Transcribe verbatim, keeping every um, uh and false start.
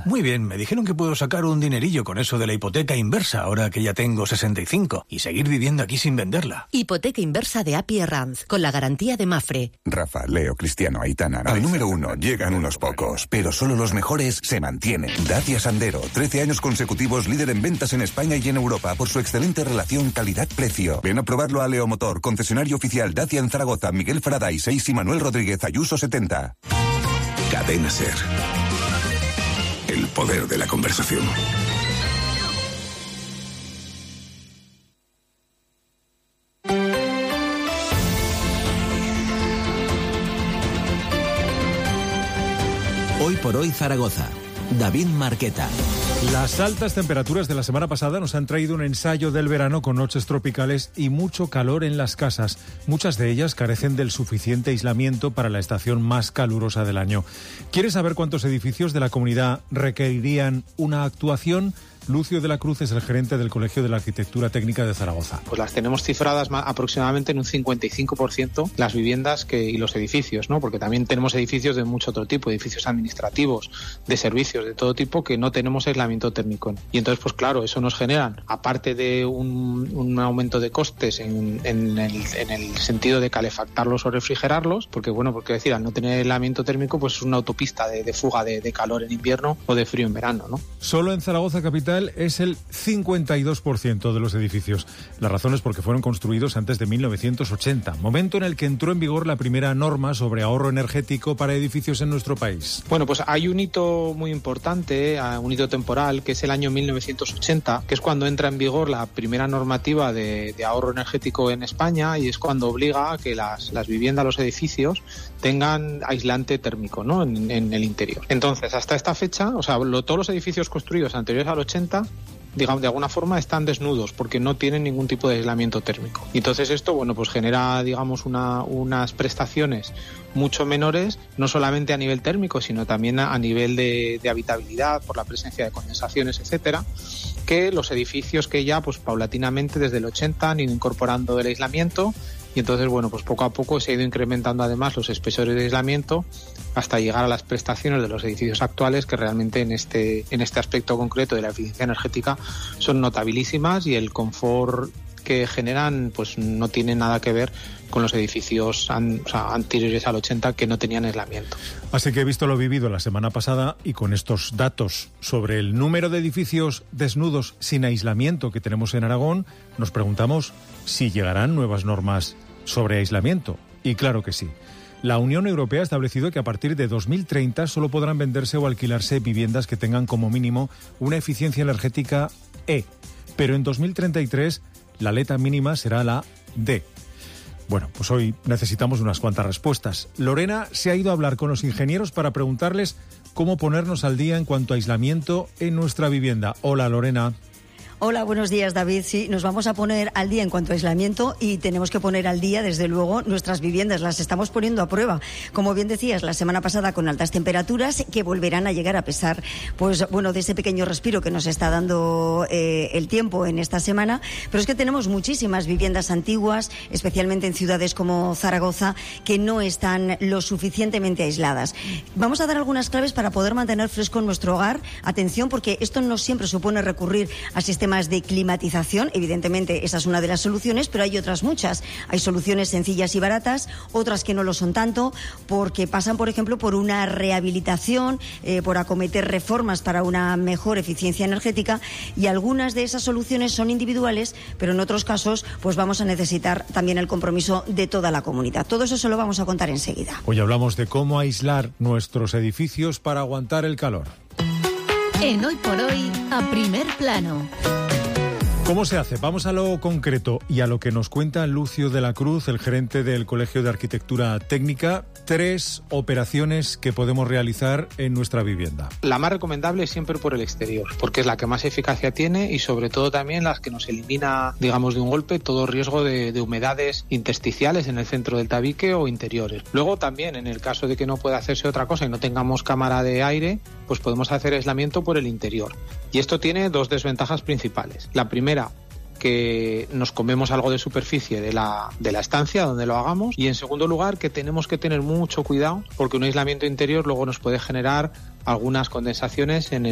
Capital. Muy bien, me dijeron que puedo sacar un dinerillo con eso de la hipoteca inversa, ahora que ya tengo sesenta y cinco, y seguir viviendo aquí sin venderla. Hipoteca inversa de A P I Arranz, con la garantía de Mafre. Rafa, Leo, Cristiano, Aitana. Al número uno llegan unos pocos, pero solo los mejores se mantienen. Dacia Sandero, trece años consecutivos líder en ventas en España y en Europa por su excelente relación calidad-precio. Ven a probarlo a Leo Motor, concesionario oficial Dacia en Zaragoza, Miguel Faraday seis y Manuel Rodríguez Ayuso setenta. Cadena Ser. El poder de la conversación. Hoy por hoy Zaragoza. David Marqueta. Las altas temperaturas de la semana pasada nos han traído un ensayo del verano con noches tropicales y mucho calor en las casas. Muchas de ellas carecen del suficiente aislamiento para la estación más calurosa del año. ¿Quieres saber cuántos edificios de la comunidad requerirían una actuación? Lucio de la Cruz es el gerente del Colegio de la Arquitectura Técnica de Zaragoza. Pues las tenemos cifradas aproximadamente en un cincuenta y cinco por ciento las viviendas que, y los edificios, ¿no? Porque también tenemos edificios de mucho otro tipo, edificios administrativos, de servicios de todo tipo que no tenemos aislamiento térmico. Y entonces, pues claro, eso nos genera, aparte de un, un aumento de costes en, en, el, en el sentido de calefactarlos o refrigerarlos, porque bueno, porque decir, al no tener aislamiento térmico, pues es una autopista de, de fuga de, de calor en invierno o de frío en verano, ¿no? Solo en Zaragoza capital es el cincuenta y dos por ciento de los edificios. La razón es porque fueron construidos antes de mil novecientos ochenta, momento en el que entró en vigor la primera norma sobre ahorro energético para edificios en nuestro país. Bueno, pues hay un hito muy importante, un hito temporal, que es el año mil novecientos ochenta, que es cuando entra en vigor la primera normativa de, de ahorro energético en España, y es cuando obliga a que las, las viviendas, los edificios, tengan aislante térmico, ¿no? en, en el interior. Entonces, hasta esta fecha, o sea, lo, todos los edificios construidos anteriores al ochenta, digamos, de alguna forma están desnudos porque no tienen ningún tipo de aislamiento térmico. Y entonces esto, bueno, pues genera, digamos, una, unas prestaciones mucho menores, no solamente a nivel térmico, sino también a, a nivel de, de habitabilidad, por la presencia de condensaciones, etcétera, que los edificios que ya, pues paulatinamente desde el ochenta han ido incorporando el aislamiento. Y entonces, bueno, pues poco a poco se ha ido incrementando además los espesores de aislamiento hasta llegar a las prestaciones de los edificios actuales, que realmente en este, en este aspecto concreto de la eficiencia energética son notabilísimas, y el confort que generan pues no tiene nada que ver con los edificios an, o sea, anteriores al ochenta, que no tenían aislamiento. Así que he visto lo vivido la semana pasada, y con estos datos sobre el número de edificios desnudos sin aislamiento que tenemos en Aragón, nos preguntamos si llegarán nuevas normas sobre aislamiento. Y claro que sí. La Unión Europea ha establecido que a partir de dos mil treinta solo podrán venderse o alquilarse viviendas que tengan como mínimo una eficiencia energética E. Pero en dos mil treinta y tres la letra mínima será la D. Bueno, pues hoy necesitamos unas cuantas respuestas. Lorena se ha ido a hablar con los ingenieros para preguntarles cómo ponernos al día en cuanto a aislamiento en nuestra vivienda. Hola, Lorena. Hola, buenos días, David. Sí, nos vamos a poner al día en cuanto a aislamiento, y tenemos que poner al día, desde luego, nuestras viviendas. Las estamos poniendo a prueba. Como bien decías, la semana pasada con altas temperaturas que volverán a llegar a pesar, pues bueno, de ese pequeño respiro que nos está dando eh, el tiempo en esta semana. Pero es que tenemos muchísimas viviendas antiguas, especialmente en ciudades como Zaragoza, que no están lo suficientemente aisladas. Vamos a dar algunas claves para poder mantener fresco nuestro hogar. Atención, porque esto no siempre supone recurrir a sistemas de climatización. Evidentemente esa es una de las soluciones, pero hay otras muchas. Hay soluciones sencillas y baratas, otras que no lo son tanto, porque pasan, por ejemplo, por una rehabilitación, eh, por acometer reformas para una mejor eficiencia energética, y algunas de esas soluciones son individuales, pero en otros casos pues vamos a necesitar también el compromiso de toda la comunidad. Todo eso se lo vamos a contar enseguida. Hoy hablamos de cómo aislar nuestros edificios para aguantar el calor. En Hoy por Hoy, a primer plano. ¿Cómo se hace? Vamos a lo concreto y a lo que nos cuenta Lucio de la Cruz, el gerente del Colegio de Arquitectura Técnica. Tres operaciones que podemos realizar en nuestra vivienda. La más recomendable es siempre por el exterior, porque es la que más eficacia tiene, y sobre todo también las que nos elimina, digamos, de un golpe todo riesgo de, de humedades intersticiales en el centro del tabique o interiores. Luego también, en el caso de que no pueda hacerse otra cosa y no tengamos cámara de aire, pues podemos hacer aislamiento por el interior. Y esto tiene dos desventajas principales. La primera, que nos comemos algo de superficie de la, de la estancia donde lo hagamos, y en segundo lugar, que tenemos que tener mucho cuidado, porque un aislamiento interior luego nos puede generar algunas condensaciones en el